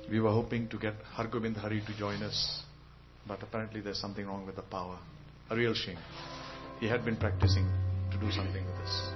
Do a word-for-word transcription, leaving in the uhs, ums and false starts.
We were hoping to get Hargobind Hari to join us, but apparently there's something wrong with the power. A real shame. He had been practicing to do something with this.